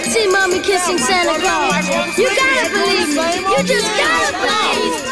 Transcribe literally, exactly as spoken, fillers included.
see mommy kissing Santa Claus. You gotta believe me. You just gotta believe.